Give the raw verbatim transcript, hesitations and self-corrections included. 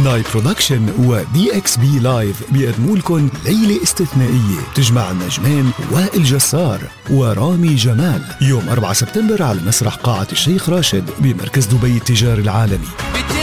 نايت برودكشن ودي اكس بي لايف بيقدموا لكم ليلة استثنائية تجمع النجمين وائل جسار ورامي جمال يوم أربعة سبتمبر على مسرح قاعة الشيخ راشد بمركز دبي التجاري العالمي.